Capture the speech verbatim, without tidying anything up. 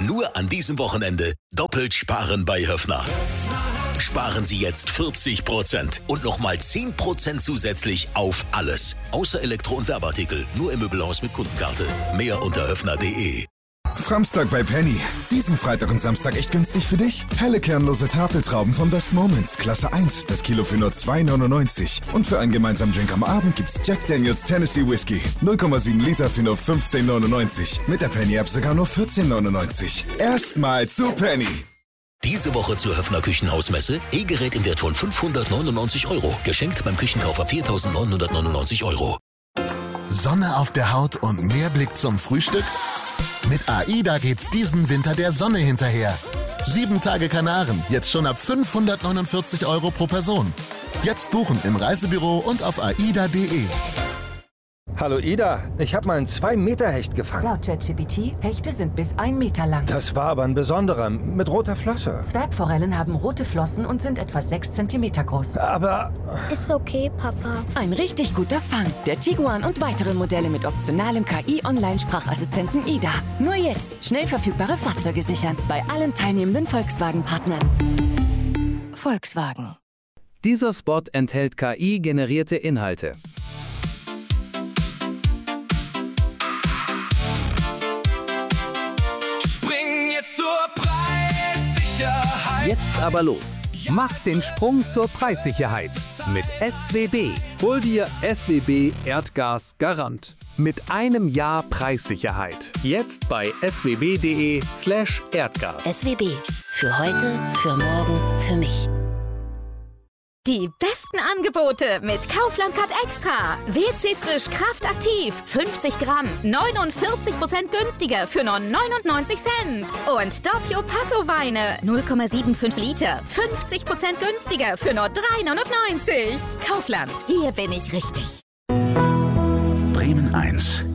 Nur an diesem Wochenende doppelt sparen bei Höffner. Sparen Sie jetzt vierzig Prozent und nochmal zehn Prozent zusätzlich auf alles. Außer Elektro- und Werbeartikel. Nur im Möbelhaus mit Kundenkarte. Mehr unter höffner punkt de. Framstag bei Penny. Diesen Freitag und Samstag echt günstig für dich. Helle kernlose Tafeltrauben von Best Moments. Klasse eins. Das Kilo für nur zwei neunundneunzig. Und für einen gemeinsamen Drink am Abend gibt's Jack Daniels Tennessee Whiskey. null Komma sieben Liter für nur fünfzehn neunundneunzig. Mit der Penny-App sogar nur vierzehn neunundneunzig. Erstmal zu Penny. Diese Woche zur Höffner Küchenhausmesse. E-Gerät im Wert von fünfhundertneunundneunzig Euro. Geschenkt beim Küchenkauf ab viertausendneunhundertneunundneunzig Euro. Sonne auf der Haut und mehr Blick zum Frühstück? Mit AIDA geht's diesen Winter der Sonne hinterher. Sieben Tage Kanaren, jetzt schon ab fünfhundertneunundvierzig Euro pro Person. Jetzt buchen im Reisebüro und auf aida punkt de. Hallo Ida, ich habe mal einen zwei Meter Hecht gefangen. Laut ChatGPT, Hechte sind bis ein Meter lang. Das war aber ein besonderer, mit roter Flosse. Zwergforellen haben rote Flossen und sind etwa sechs Zentimeter groß. Aber... Ist okay, Papa. Ein richtig guter Fang. Der Tiguan und weitere Modelle mit optionalem K I-Online-Sprachassistenten Ida. Nur jetzt schnell verfügbare Fahrzeuge sichern. Bei allen teilnehmenden Volkswagen-Partnern. Volkswagen. Dieser Spot enthält K I-generierte Inhalte. Jetzt aber los. Mach den Sprung zur Preissicherheit mit S W B. Hol dir S W B Erdgas Garant. Mit einem Jahr Preissicherheit. Jetzt bei s w b punkt de slash erdgas. S W B. Für heute, für morgen, für mich. Die besten Angebote mit Kaufland Card Extra. W C Frisch Kraftaktiv. fünfzig Gramm. neunundvierzig Prozent günstiger für nur neunundneunzig Cent. Und Doppio Passo Weine. null Komma fünfundsiebzig Liter. fünfzig Prozent günstiger für nur drei neunundneunzig. Kaufland. Hier bin ich richtig. Bremen eins.